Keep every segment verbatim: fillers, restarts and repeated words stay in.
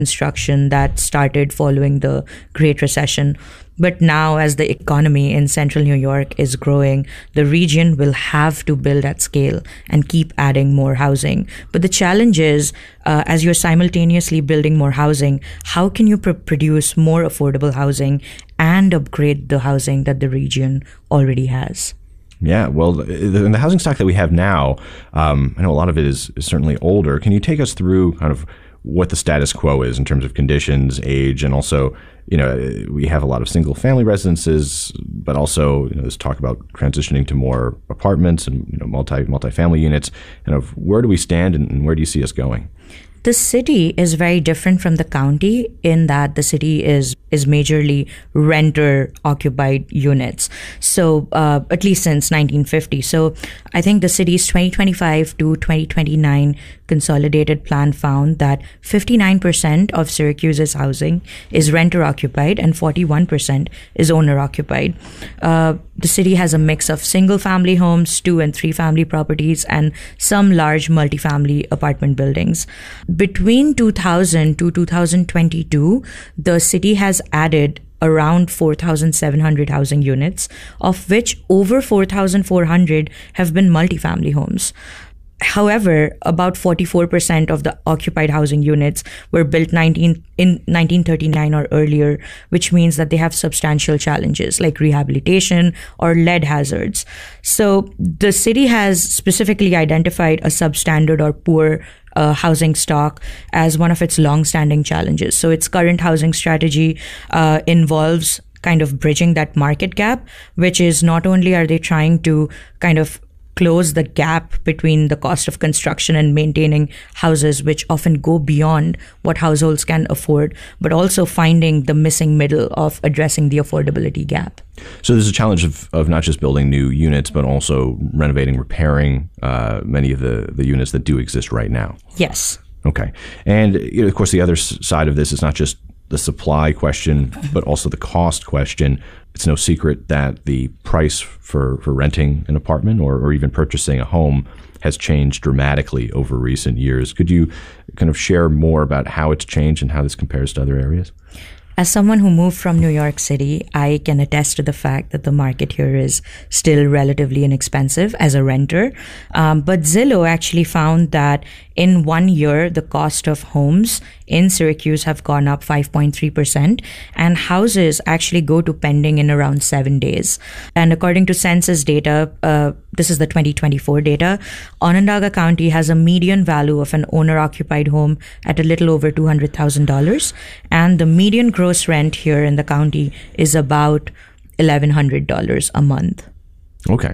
construction that started following the Great Recession. But now, as the economy in central New York is growing, the region will have to build at scale and keep adding more housing. But the challenge is, uh, as you're simultaneously building more housing, how can you pr- produce more affordable housing and upgrade the housing that the region already has? Yeah, well, the, the housing stock that we have now, um, I know a lot of it is, is certainly older. Can you take us through kind of what the status quo is in terms of conditions, age, and also, you know, we have a lot of single family residences, but also, you know, there's talk about transitioning to more apartments and, you know, multi multi-family units. Kind of where do we stand and, and where do you see us going? The city is very different from the county in that the city is is majorly renter-occupied units. So uh, at least since nineteen fifty. So I think the city's twenty twenty-five to twenty twenty-nine consolidated plan found that fifty-nine percent of Syracuse's housing is renter-occupied and forty-one percent is owner-occupied. Uh, the city has a mix of single-family homes, two and three-family properties, and some large multifamily apartment buildings. Between two thousand to two thousand twenty-two, the city has added around four thousand seven hundred housing units, of which over four thousand four hundred have been multifamily homes. However, about forty-four percent of the occupied housing units were built nineteen, in nineteen thirty-nine or earlier, which means that they have substantial challenges like rehabilitation or lead hazards. So the city has specifically identified a substandard or poor uh, housing stock as one of its long-standing challenges. So its current housing strategy uh, involves kind of bridging that market gap, which is not only are they trying to kind of close the gap between the cost of construction and maintaining houses, which often go beyond what households can afford, but also finding the missing middle of addressing the affordability gap. So there's a challenge of, of not just building new units, but also renovating, repairing uh, many of the, the units that do exist right now. Yes. Okay. And, you know, of course, the other side of this is not just the supply question, but also the cost question. It's no secret that the price for, for renting an apartment or, or even purchasing a home has changed dramatically over recent years. Could you kind of share more about how it's changed and how this compares to other areas? As someone who moved from New York City, I can attest to the fact that the market here is still relatively inexpensive as a renter. Um, but Zillow actually found that in one year, the cost of homes in Syracuse have gone up five point three percent, and houses actually go to pending in around seven days. And according to census data, uh, this is the twenty twenty-four data, Onondaga County has a median value of an owner-occupied home at a little over two hundred thousand dollars, and the median gross rent here in the county is about eleven hundred dollars a month. Okay.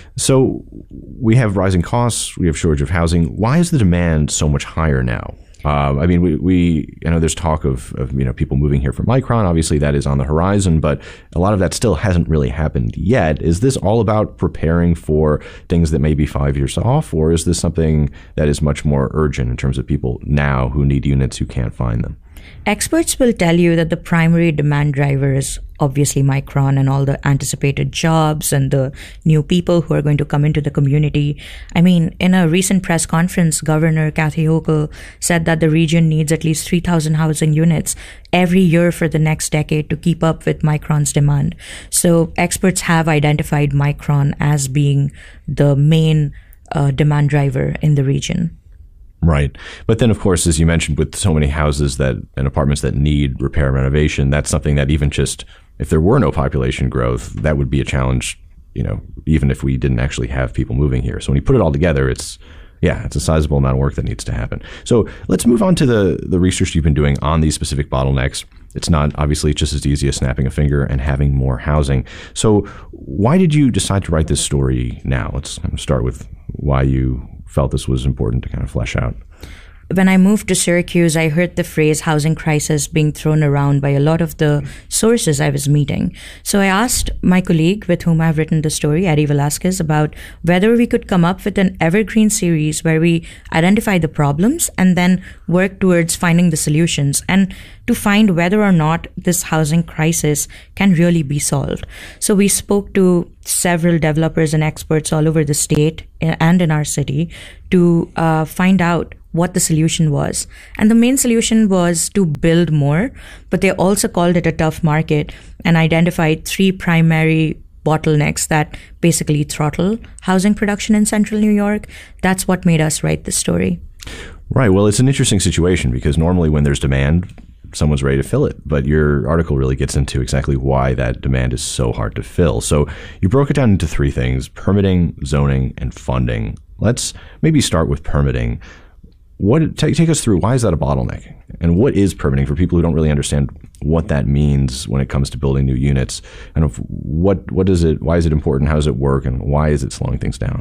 So we have rising costs, we have shortage of housing. Why is the demand so much higher now? Um, I mean, we, we, I know there's talk of, of, you know, people moving here from Micron. Obviously, that is on the horizon, but a lot of that still hasn't really happened yet. Is this all about preparing for things that may be five years off, or is this something that is much more urgent in terms of people now who need units who can't find them? Experts will tell you that the primary demand driver is obviously Micron and all the anticipated jobs and the new people who are going to come into the community. I mean, in a recent press conference, Governor Kathy Hochul said that the region needs at least three thousand housing units every year for the next decade to keep up with Micron's demand. So experts have identified Micron as being the main uh, demand driver in the region. Right. But then, of course, as you mentioned, with so many houses that and apartments that need repair and renovation, that's something that even just if there were no population growth, that would be a challenge, you know, even if we didn't actually have people moving here. So when you put it all together, it's, yeah, it's a sizable amount of work that needs to happen. So let's move on to the, the research you've been doing on these specific bottlenecks. It's not obviously just as easy as snapping a finger and having more housing. So why did you decide to write this story now? Let's kind of start with why you felt this was important to kind of flesh out. When I moved to Syracuse, I heard the phrase housing crisis being thrown around by a lot of the sources I was meeting. So I asked my colleague with whom I've written the story, Eddie Velasquez, about whether we could come up with an evergreen series where we identify the problems and then work towards finding the solutions and to find whether or not this housing crisis can really be solved. So we spoke to several developers and experts all over the state and in our city to uh, find out what the solution was. And the main solution was to build more, but they also called it a tough market and identified three primary bottlenecks that basically throttle housing production in central New York. That's what made us write this story. Right. Well, it's an interesting situation because normally when there's demand, someone's ready to fill it. But your article really gets into exactly why that demand is so hard to fill. So you broke it down into three things: permitting, zoning, and funding. Let's maybe start with permitting. What take, take us through, why is that a bottleneck? And what is permitting for people who don't really understand what that means when it comes to building new units? And of what what is it, why is it important? How does it work? And why is it slowing things down?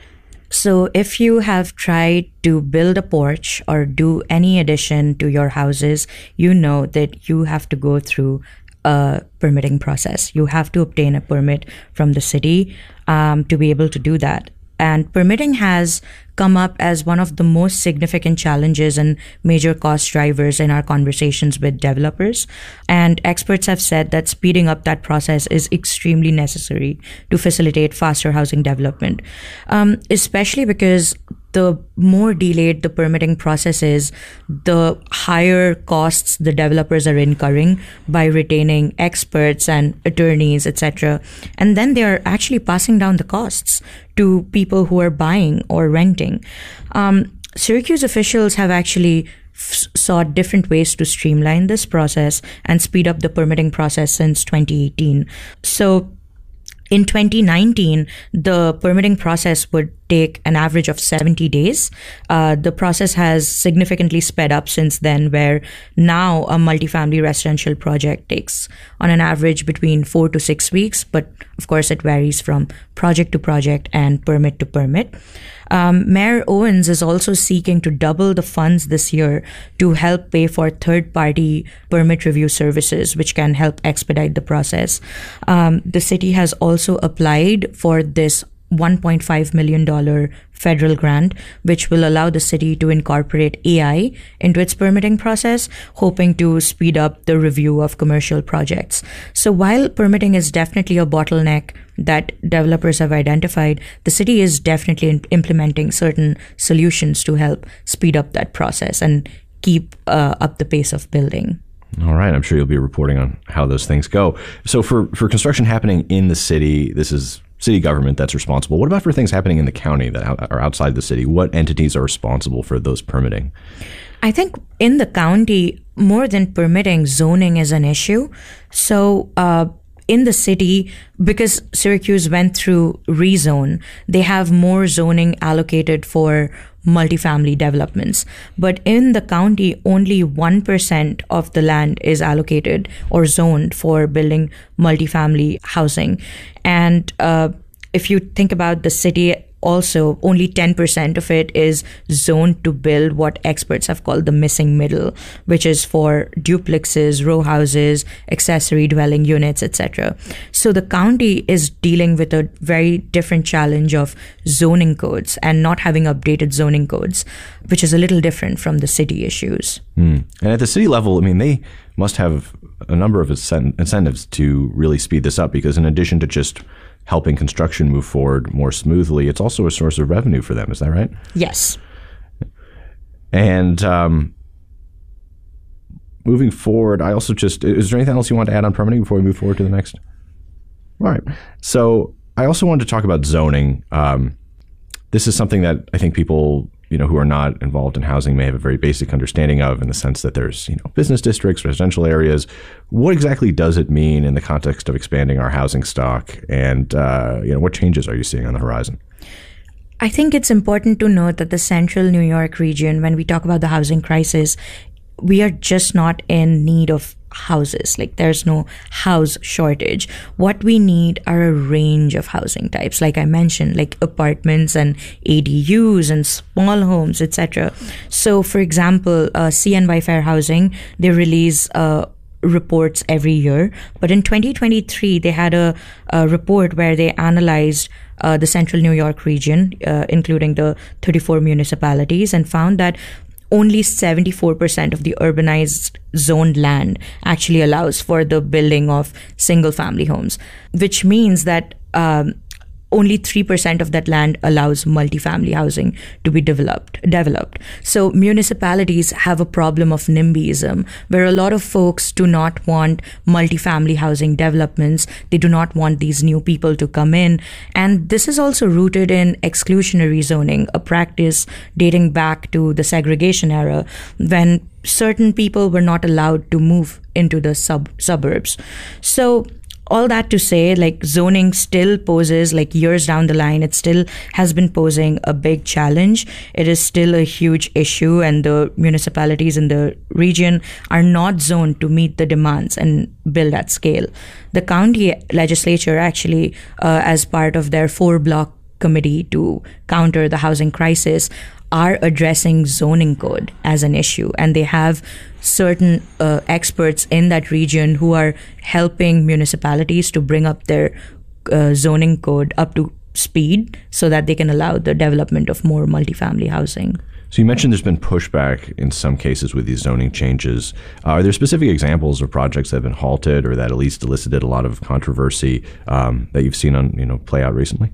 So if you have tried to build a porch or do any addition to your houses, you know that you have to go through a permitting process. You have to obtain a permit from the city um, to be able to do that. And permitting has come up as one of the most significant challenges and major cost drivers in our conversations with developers. And experts have said that speeding up that process is extremely necessary to facilitate faster housing development, um, especially because the more delayed the permitting process is, the higher costs the developers are incurring by retaining experts and attorneys, et cetera. And then they are actually passing down the costs to people who are buying or renting. Um, Syracuse officials have actually f- sought different ways to streamline this process and speed up the permitting process since twenty eighteen. So in twenty nineteen, the permitting process would take an average of seventy days. Uh, the process has significantly sped up since then, where now a multifamily residential project takes on an average between four to six weeks. But of course, it varies from project to project and permit to permit. Um, Mayor Owens is also seeking to double the funds this year to help pay for third-party permit review services, which can help expedite the process. Um, the city has also applied for this one point five million dollars federal grant, which will allow the city to incorporate A I into its permitting process, hoping to speed up the review of commercial projects. So while permitting is definitely a bottleneck that developers have identified, the city is definitely in- implementing certain solutions to help speed up that process and keep uh, up the pace of building. All right. I'm sure you'll be reporting on how those things go. So for, for construction happening in the city, this is city government that's responsible. What about for things happening in the county that are outside the city? What entities are responsible for those permitting? I think in the county, more than permitting, zoning is an issue. So uh, in the city, because Syracuse went through rezone, they have more zoning allocated for multifamily developments. But in the county, only one percent of the land is allocated or zoned for building multifamily housing. And uh, if you think about the city, also only ten percent of it is zoned to build what experts have called the missing middle, which is for duplexes, row houses, accessory dwelling units, et cetera. So the county is dealing with a very different challenge of zoning codes and not having updated zoning codes, which is a little different from the city issues. Hmm. And at the city level, I mean, they must have a number of incentives to really speed this up, because in addition to just helping construction move forward more smoothly, it's also a source of revenue for them. Is that right? Yes. And um, moving forward, I also just, is there anything else you want to add on permitting before we move forward to the next? All right. So I also wanted to talk about zoning. Um, this is something that I think people, you know, who are not involved in housing may have a very basic understanding of, in the sense that there's, you know, business districts, residential areas. What exactly does it mean in the context of expanding our housing stock? And, uh, you know, what changes are you seeing on the horizon? I think it's important to note that the central New York region, when we talk about the housing crisis, we are just not in need of houses. Like, there's no house shortage. What we need are a range of housing types, like I mentioned, like apartments and A D Us and small homes, et cetera. So, for example, uh, C N Y Fair Housing, they release uh, reports every year. But in twenty twenty-three, they had a, a report where they analyzed uh, the central New York region, uh, including the thirty-four municipalities, and found that only seventy-four percent of the urbanized zoned land actually allows for the building of single family homes, which means that um, only three percent of that land allows multifamily housing to be developed. developed. So municipalities have a problem of NIMBYism, where a lot of folks do not want multifamily housing developments. They do not want these new people to come in. And this is also rooted in exclusionary zoning, a practice dating back to the segregation era, when certain people were not allowed to move into the sub suburbs. So all that to say, like, zoning still poses, like, years down the line, it still has been posing a big challenge. It is still a huge issue, and the municipalities in the region are not zoned to meet the demands and build at scale. The county legislature actually, uh, as part of their four block committee to counter the housing crisis, are addressing zoning code as an issue, and they have certain uh, experts in that region who are helping municipalities to bring up their uh, zoning code up to speed so that they can allow the development of more multifamily housing. So you mentioned there's been pushback in some cases with these zoning changes. Uh, are there specific examples of projects that have been halted or that at least elicited a lot of controversy um, that you've seen on, you know, play out recently?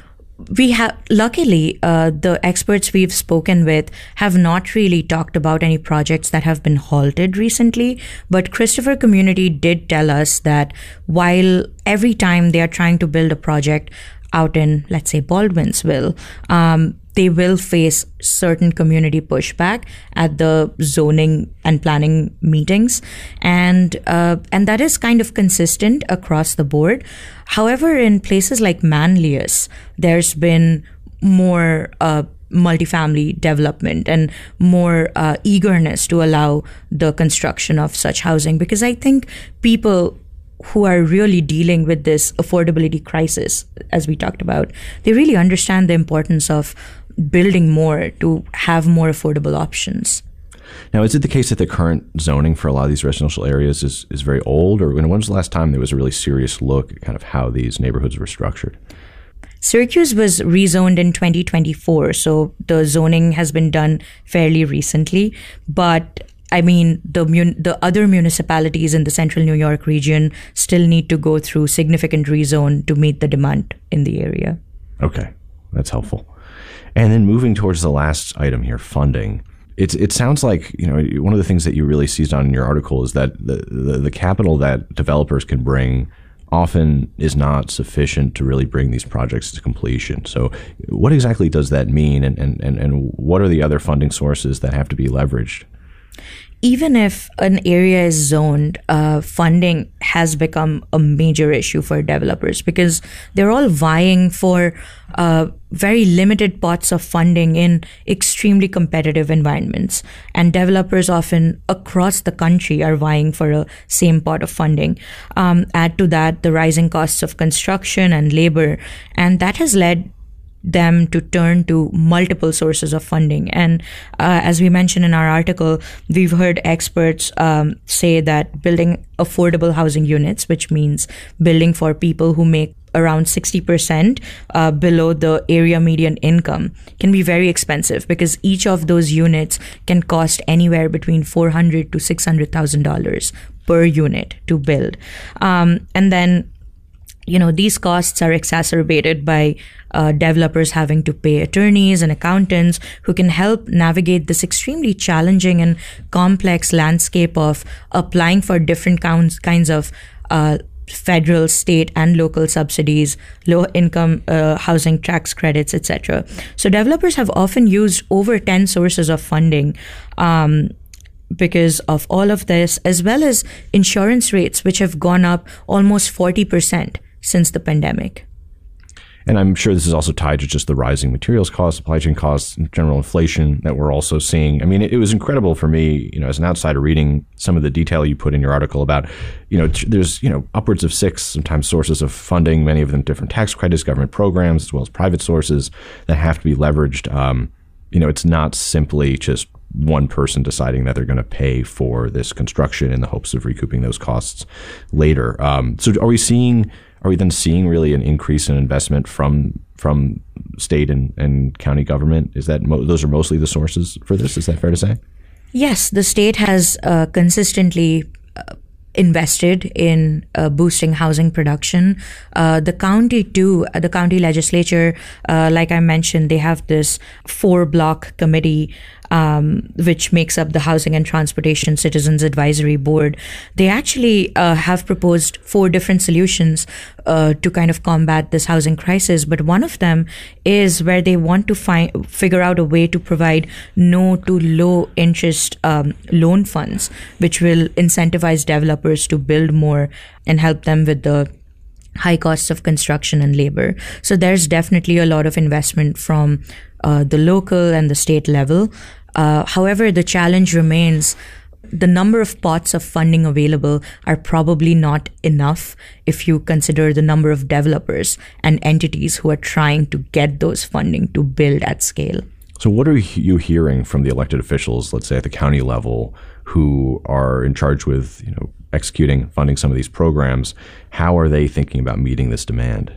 We have, luckily, uh, the experts we've spoken with have not really talked about any projects that have been halted recently. But Christopher Community did tell us that while every time they are trying to build a project out in, let's say, Baldwinsville, um, they will face certain community pushback at the zoning and planning meetings. And uh, and that is kind of consistent across the board. However, in places like Manlius, there's been more uh, multifamily development and more uh, eagerness to allow the construction of such housing, because I think people who are really dealing with this affordability crisis, as we talked about, they really understand the importance of building more to have more affordable options. Now, is it the case that the current zoning for a lot of these residential areas is, is very old, or when was the last time there was a really serious look at kind of how these neighborhoods were structured? Syracuse was rezoned in twenty twenty-four, so the zoning has been done fairly recently. But I mean, the mun- the other municipalities in the central New York region still need to go through significant rezone to meet the demand in the area. Okay, that's helpful. And then moving towards the last item here, funding. It's, it sounds like, you know, one of the things that you really seized on in your article is that the, the, the capital that developers can bring often is not sufficient to really bring these projects to completion. So what exactly does that mean, and, and, and, and what are the other funding sources that have to be leveraged? Even if an area is zoned, uh, funding has become a major issue for developers because they're all vying for uh, very limited pots of funding in extremely competitive environments. And developers often across the country are vying for a same pot of funding. Um, add to that the rising costs of construction and labor, and that has led them to turn to multiple sources of funding. And uh, as we mentioned in our article, we've heard experts um, say that building affordable housing units, which means building for people who make around sixty percent uh, below the area median income, can be very expensive because each of those units can cost anywhere between four hundred thousand to six hundred thousand dollars per unit to build. Um, and then You know, these costs are exacerbated by uh, developers having to pay attorneys and accountants who can help navigate this extremely challenging and complex landscape of applying for different kinds kinds of uh, federal, state, and local subsidies, low-income uh, housing tax credits, et cetera. So developers have often used over ten sources of funding um, because of all of this, as well as insurance rates, which have gone up almost forty percent since the pandemic. And I'm sure this is also tied to just the rising materials costs, supply chain costs, and general inflation that we're also seeing. I mean, it, it was incredible for me, you know, as an outsider reading some of the detail you put in your article about, you know, t- there's, you know, upwards of six sometimes sources of funding, many of them different tax credits, government programs, as well as private sources that have to be leveraged. Um, you know, it's not simply just one person deciding that they're going to pay for this construction in the hopes of recouping those costs later. Um, so are we seeing... Are we then seeing really an increase in investment from from state and, and county government? Is that mo- those are mostly the sources for this? Is that fair to say? Yes, the state has uh, consistently uh, invested in uh, boosting housing production. Uh, the county too, uh, the county legislature, uh, like I mentioned, they have this four block committee um, which makes up the Housing and Transportation Citizens Advisory Board. They actually uh, have proposed four different solutions uh, to kind of combat this housing crisis. But one of them is where they want to find figure out a way to provide no to low interest um, loan funds, which will incentivize developers to build more and help them with the high costs of construction and labor. So there's definitely a lot of investment from uh, the local and the state level. Uh, however, the challenge remains the number of pots of funding available are probably not enough if you consider the number of developers and entities who are trying to get those funding to build at scale. So what are you hearing from the elected officials, let's say at the county level, who are in charge with, you know, executing, funding some of these programs? How are they thinking about meeting this demand?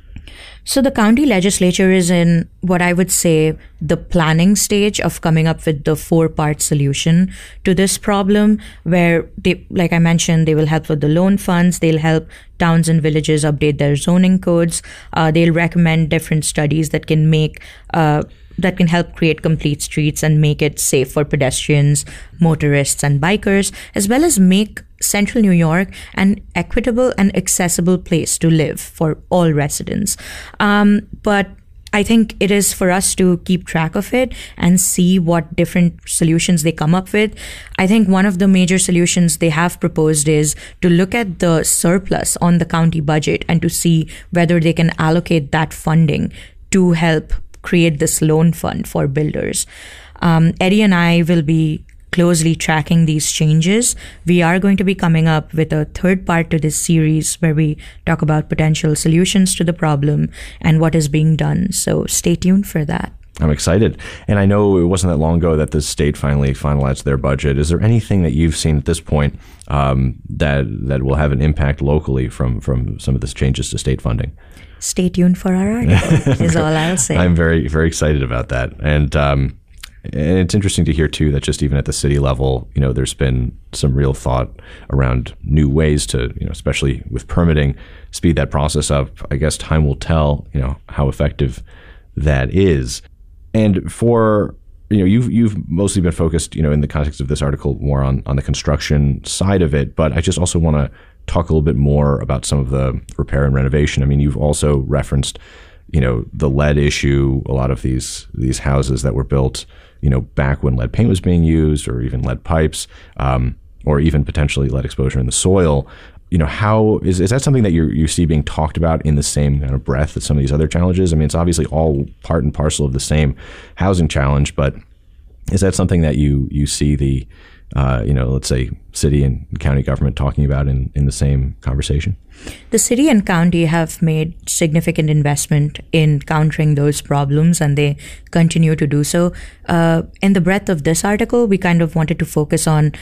So the county legislature is in what I would say the planning stage of coming up with the four-part solution to this problem, where they, like I mentioned, they will help with the loan funds, they'll help towns and villages update their zoning codes, uh, they'll recommend different studies that can make uh, that can help create complete streets and make it safe for pedestrians, motorists, and bikers, as well as make Central New York an equitable and accessible place to live for all residents. Um, but I think it is for us to keep track of it and see what different solutions they come up with. I think one of the major solutions they have proposed is to look at the surplus on the county budget and to see whether they can allocate that funding to help create this loan fund for builders. Um, Eddie and I will be closely tracking these changes. We are going to be coming up with a third part to this series where we talk about potential solutions to the problem and what is being done. So stay tuned for that. I'm excited. And I know it wasn't that long ago that the state finally finalized their budget. Is there anything that you've seen at this point um, that that will have an impact locally from, from some of these changes to state funding? Stay tuned for our article, is all I'll say. I'm very, very excited about that. And, um, and it's interesting to hear, too, that just even at the city level, you know, there's been some real thought around new ways to, you know, especially with permitting, speed that process up. I guess time will tell, you know, how effective that is. And for, you know, you've, you've mostly been focused, you know, in the context of this article more on, on the construction side of it. But I just also want to talk a little bit more about some of the repair and renovation. I mean, you've also referenced, you know, the lead issue, a lot of these these houses that were built, you know, back when lead paint was being used, or even lead pipes, um, or even potentially lead exposure in the soil. You know, how is is that something that you you see being talked about in the same kind of breath as some of these other challenges? I mean, it's obviously all part and parcel of the same housing challenge, but is that something that you you see the Uh, you know, let's say city and county government talking about in, in the same conversation? The city and county have made significant investment in countering those problems, and they continue to do so. Uh, in the breadth of this article, we kind of wanted to focus on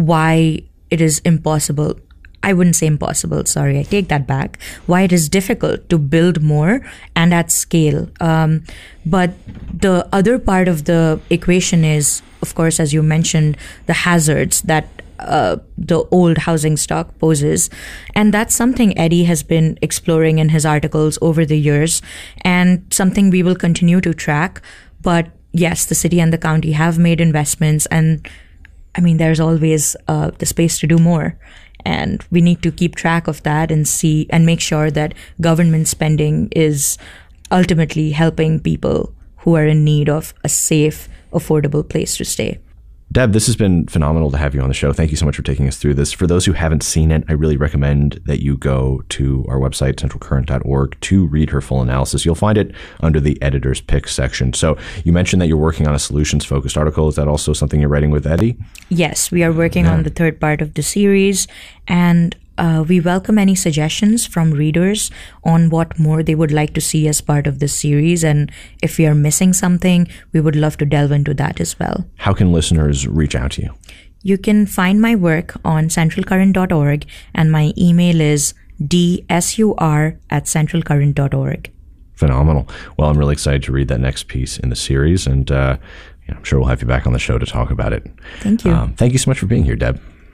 why it is impossible. I wouldn't say impossible, sorry, I take that back. Why it is difficult to build more and at scale. Um, but the other part of the equation is, of course, as you mentioned, the hazards that uh, the old housing stock poses. And that's something Eddie has been exploring in his articles over the years, and something we will continue to track. But yes, the city and the county have made investments, and I mean, there's always uh, the space to do more. And we need to keep track of that and see and make sure that government spending is ultimately helping people who are in need of a safe, affordable place to stay. Deb, this has been phenomenal to have you on the show. Thank you so much for taking us through this. For those who haven't seen it, I really recommend that you go to our website, central current dot org, to read her full analysis. You'll find it under the editor's pick section. So you mentioned that you're working on a solutions-focused article. Is that also something you're writing with Eddie? Yes, we are working yeah. on the third part of the series, and Uh, we welcome any suggestions from readers on what more they would like to see as part of this series. And if we are missing something, we would love to delve into that as well. How can listeners reach out to you? You can find my work on central current dot org, and my email is d s u r at central current dot org. Phenomenal. Well, I'm really excited to read that next piece in the series, and uh, I'm sure we'll have you back on the show to talk about it. Thank you. Um, thank you so much for being here, Deb.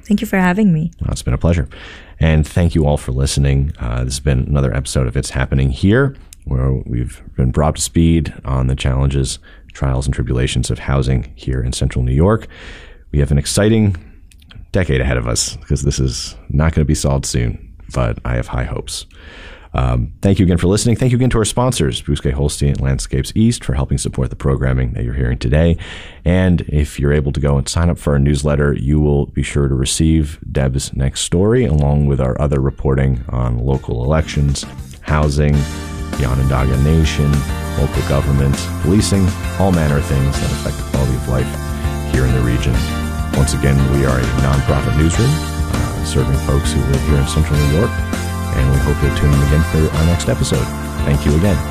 Thank you for having me. Well, it's been a pleasure. And thank you all for listening. Uh, this has been another episode of It's Happening Here, where we've been brought up to speed on the challenges, trials, and tribulations of housing here in central New York. We have an exciting decade ahead of us because this is not going to be solved soon, but I have high hopes. Um, thank you again for listening. Thank you again to our sponsors, Bousquet Holstein and Landscapes East, for helping support the programming that you're hearing today. And if you're able to go and sign up for our newsletter, you will be sure to receive Deb's next story, along with our other reporting on local elections, housing, the Onondaga Nation, local government, policing, all manner of things that affect the quality of life here in the region. Once again, we are a nonprofit newsroom uh, serving folks who live here in central New York. And we hope you'll tune in again for our next episode. Thank you again.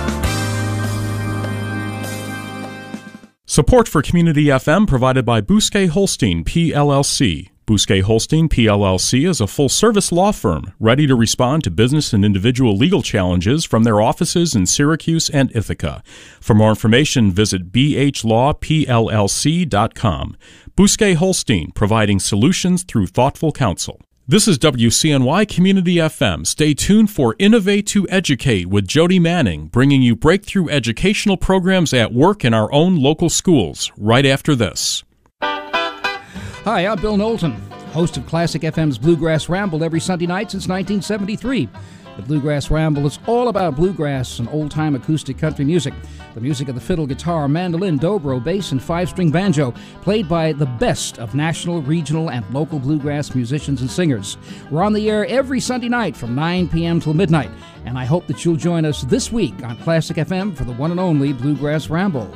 Support for Community F M provided by Bousquet Holstein, P L L C. Bousquet Holstein, P L L C is a full-service law firm ready to respond to business and individual legal challenges from their offices in Syracuse and Ithaca. For more information, visit b h law p l l c dot com. Bousquet Holstein, providing solutions through thoughtful counsel. This is W C N Y Community F M. Stay tuned for Innovate to Educate with Jody Manning, bringing you breakthrough educational programs at work in our own local schools, right after this. Hi, I'm Bill Knowlton, host of Classic F M's Bluegrass Ramble every Sunday night since nineteen seventy-three. The Bluegrass Ramble is all about bluegrass and old-time acoustic country music. The music of the fiddle, guitar, mandolin, dobro, bass, and five-string banjo, played by the best of national, regional, and local bluegrass musicians and singers. We're on the air every Sunday night from nine p.m. till midnight, and I hope that you'll join us this week on Classic F M for the one and only Bluegrass Ramble.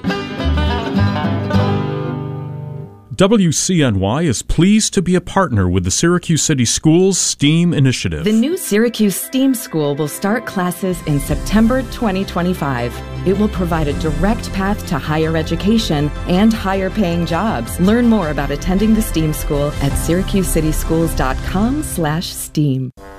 W C N Y is pleased to be a partner with the Syracuse City Schools STEAM initiative. The new Syracuse STEAM School will start classes in September twenty twenty-five. It will provide a direct path to higher education and higher-paying jobs. Learn more about attending the STEAM School at syracuse city schools dot com slash STEAM.